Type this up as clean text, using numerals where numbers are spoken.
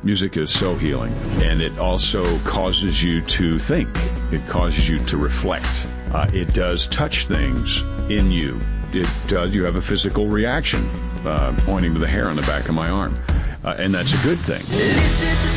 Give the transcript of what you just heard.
Music is so healing, and it also causes you to think. It causes you to reflect. It does touch things in you. It does. You have a physical reaction, pointing to the hair on the back of my arm, and that's a good thing.